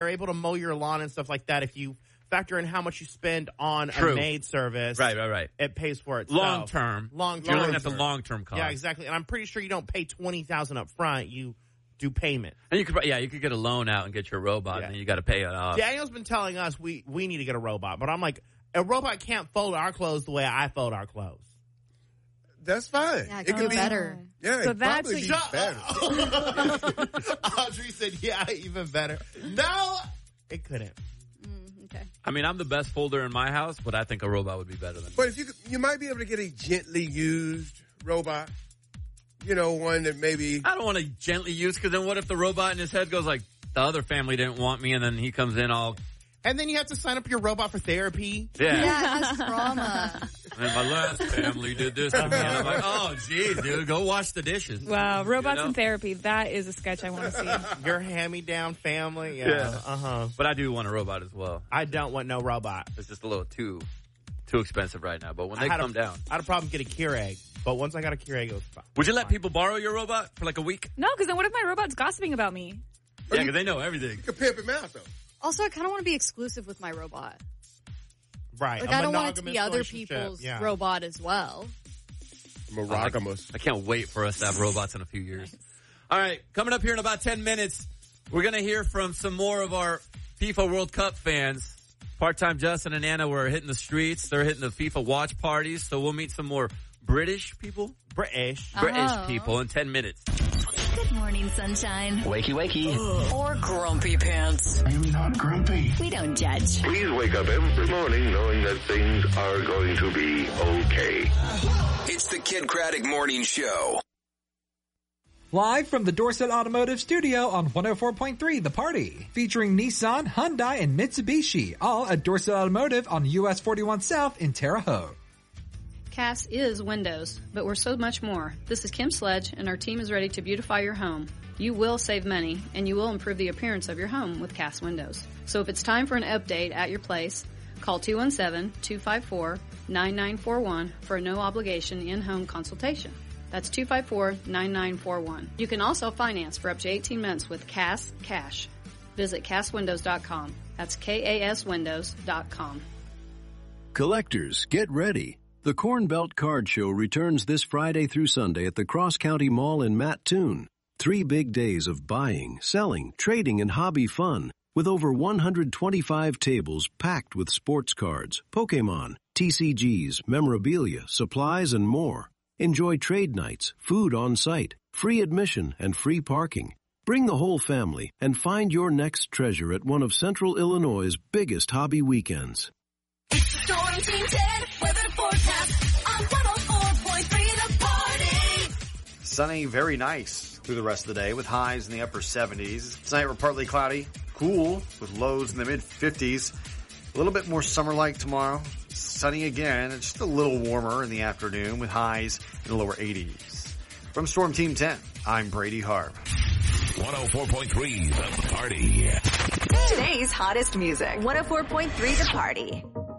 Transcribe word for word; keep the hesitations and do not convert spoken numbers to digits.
able to mow your lawn and stuff like that. If you factor in how much you spend on True. a maid service, right, right, right, it pays for itself. Long term, long term. You're looking at the long term cost. Yeah, exactly. And I'm pretty sure you don't pay twenty thousand up front. You do payment. And you could, yeah, you could get a loan out and get your robot, yeah. and then you got to pay it off. Daniel's been telling us we we need to get a robot, but I'm like, a robot can't fold our clothes the way I fold our clothes. That's fine. Yeah, it could could be be better. Yeah, so it that's probably be better. Audrey said, "Yeah, even better." No, it couldn't. Mm, okay. I mean, I'm the best folder in my house, but I think a robot would be better than me. But if you could, you might be able to get a gently used robot. You know, one that maybe I don't want to gently use, because then what if the robot in his head goes like, the other family didn't want me, and then he comes in all. And then you have to sign up your robot for therapy. Yeah. Yeah, trauma. And my last family did this to me. And I'm like, oh, geez, dude, go wash the dishes. Wow, robots You know? in therapy. That is a sketch I want to see. Your hand-me-down family. Yeah. Yeah. Uh-huh. But I do want a robot as well. I don't want no robot. It's just a little too too expensive right now. But when they I had come a, down. I had a problem getting a Keurig. But once I got a Keurig, it was fine. Would you let people borrow your robot for like a week? No, because then what if my robot's gossiping about me? Yeah, because they know everything. you could pimp him out, though. Also, I kind of want to be exclusive with my robot. Right. Like, a I don't want it to be monogamous other relationship. people's Yeah. robot as well. Monogamous. I can't wait for us to have robots in a few years. All right, coming up here in about ten minutes, we're going to hear from some more of our FIFA World Cup fans. Part-time Justin and Anna were hitting the streets. They're hitting the FIFA watch parties. So we'll meet some more British people. British. Oh. British people in ten minutes. Good morning, sunshine. Wakey, wakey. Or grumpy pants. I'm not grumpy. We don't judge. Please wake up every morning knowing that things are going to be okay. It's the Kid Craddock Morning Show. Live from the Dorset Automotive Studio on one oh four point three The Party. Featuring Nissan, Hyundai, and Mitsubishi. All at Dorset Automotive on U S forty-one South in Terre Haute. Cass is windows, but we're so much more. This is Kim Sledge, and our team is ready to beautify your home. You will save money, and you will improve the appearance of your home with Cass Windows. So if it's time for an update at your place, call two one seven, two five four, nine nine four one for a no-obligation in-home consultation. That's two five four, nine nine four one. You can also finance for up to eighteen months with Cass Cash. Visit Cass Windows dot com. That's K A S Windows dot com. Collectors, get ready. The Corn Belt Card Show returns this Friday through Sunday at the Cross County Mall in Mattoon. Three big days of buying, selling, trading, and hobby fun with over one hundred twenty-five tables packed with sports cards, Pokemon, T C Gs, memorabilia, supplies, and more. Enjoy trade nights, food on site, free admission, and free parking. Bring the whole family and find your next treasure at one of Central Illinois' biggest hobby weekends. Storm Team ten, weather forecast on one oh four point three The Party. Sunny, very nice through the rest of the day with highs in the upper seventies. Tonight we're partly cloudy, cool with lows in the mid fifties. A little bit more summer-like tomorrow. Sunny again. It's just a little warmer in the afternoon with highs in the lower eighties. From Storm Team ten, I'm Brady Harb. one oh four point three The Party. Today's hottest music. one oh four point three The Party.